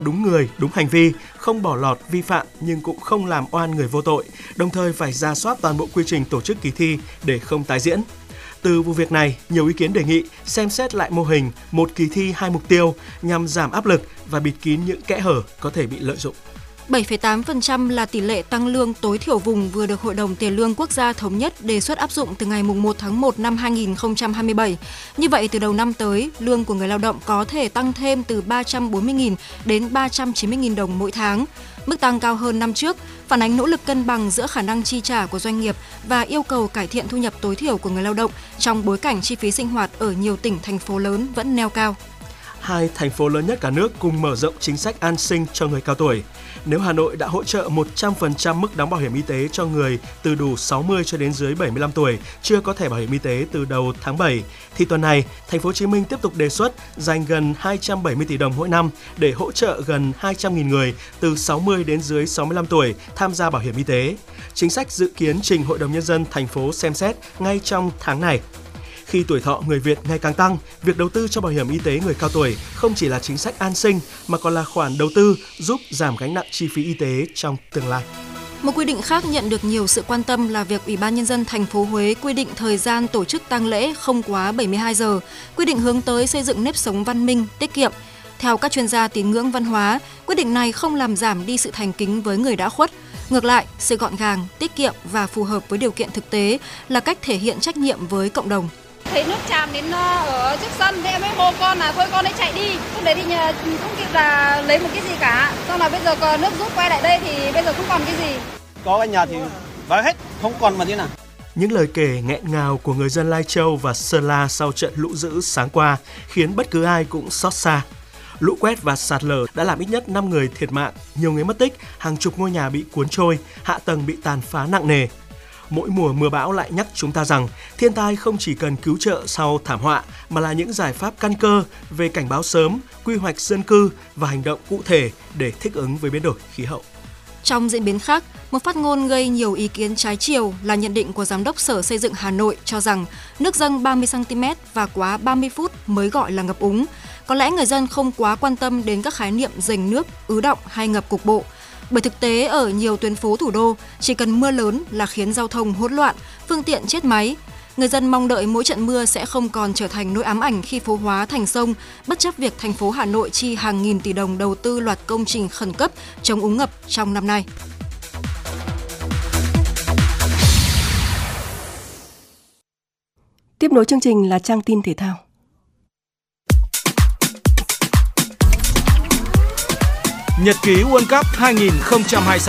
đúng người, đúng hành vi, không bỏ lọt vi phạm nhưng cũng không làm oan người vô tội, đồng thời phải rà soát toàn bộ quy trình tổ chức kỳ thi để không tái diễn. Từ vụ việc này, nhiều ý kiến đề nghị xem xét lại mô hình một kỳ thi hai mục tiêu nhằm giảm áp lực và bịt kín những kẽ hở có thể bị lợi dụng. 7,8% là tỷ lệ tăng lương tối thiểu vùng vừa được Hội đồng Tiền lương Quốc gia thống nhất đề xuất áp dụng từ ngày 1 tháng 1 năm 2027. Như vậy, từ đầu năm tới, lương của người lao động có thể tăng thêm từ 340.000 đến 390.000 đồng mỗi tháng. Mức tăng cao hơn năm trước, phản ánh nỗ lực cân bằng giữa khả năng chi trả của doanh nghiệp và yêu cầu cải thiện thu nhập tối thiểu của người lao động trong bối cảnh chi phí sinh hoạt ở nhiều tỉnh, thành phố lớn vẫn neo cao. Hai thành phố lớn nhất cả nước cùng mở rộng chính sách an sinh cho người cao tuổi. Nếu Hà Nội đã hỗ trợ 100% mức đóng bảo hiểm y tế cho người từ đủ 60 cho đến dưới 75 tuổi chưa có thẻ bảo hiểm y tế từ đầu tháng 7, thì tuần này, Thành phố Hồ Chí Minh tiếp tục đề xuất dành gần 270 tỷ đồng mỗi năm để hỗ trợ gần 200.000 người từ 60 đến dưới 65 tuổi tham gia bảo hiểm y tế. Chính sách dự kiến trình Hội đồng Nhân dân thành phố xem xét ngay trong tháng này. Khi tuổi thọ người Việt ngày càng tăng, việc đầu tư cho bảo hiểm y tế người cao tuổi không chỉ là chính sách an sinh mà còn là khoản đầu tư giúp giảm gánh nặng chi phí y tế trong tương lai. Một quy định khác nhận được nhiều sự quan tâm là việc Ủy ban Nhân dân thành phố Huế quy định thời gian tổ chức tang lễ không quá 72 giờ, quy định hướng tới xây dựng nếp sống văn minh, tiết kiệm. Theo các chuyên gia tín ngưỡng văn hóa, quyết định này không làm giảm đi sự thành kính với người đã khuất. Ngược lại, sự gọn gàng, tiết kiệm và phù hợp với điều kiện thực tế là cách thể hiện trách nhiệm với cộng đồng. Thấy nước tràn đến ở trước sân, thế em mới hô con là thôi con ấy chạy đi. Lúc đấy thì không kịp là lấy một cái gì cả. Xong là bây giờ còn nước rút quay lại đây thì bây giờ không còn cái gì. Có ở nhà thì vỡ hết, không còn mà thế nào. Những lời kể nghẹn ngào của người dân Lai Châu và Sơn La sau trận lũ dữ sáng qua khiến bất cứ ai cũng xót xa. Lũ quét và sạt lở đã làm ít nhất 5 người thiệt mạng, nhiều người mất tích, hàng chục ngôi nhà bị cuốn trôi, hạ tầng bị tàn phá nặng nề. Mỗi mùa mưa bão lại nhắc chúng ta rằng thiên tai không chỉ cần cứu trợ sau thảm họa mà là những giải pháp căn cơ về cảnh báo sớm, quy hoạch dân cư và hành động cụ thể để thích ứng với biến đổi khí hậu. Trong diễn biến khác, một phát ngôn gây nhiều ý kiến trái chiều là nhận định của Giám đốc Sở Xây dựng Hà Nội cho rằng nước dâng 30cm và quá 30 phút mới gọi là ngập úng. Có lẽ người dân không quá quan tâm đến các khái niệm dành nước, ứ đọng hay ngập cục bộ. Bởi thực tế ở nhiều tuyến phố thủ đô, chỉ cần mưa lớn là khiến giao thông hỗn loạn, phương tiện chết máy. Người dân mong đợi mỗi trận mưa sẽ không còn trở thành nỗi ám ảnh khi phố hóa thành sông, bất chấp việc thành phố Hà Nội chi hàng nghìn tỷ đồng đầu tư loạt công trình khẩn cấp chống úng ngập trong năm nay. Tiếp nối chương trình là trang tin thể thao. Nhật ký World Cup 2026.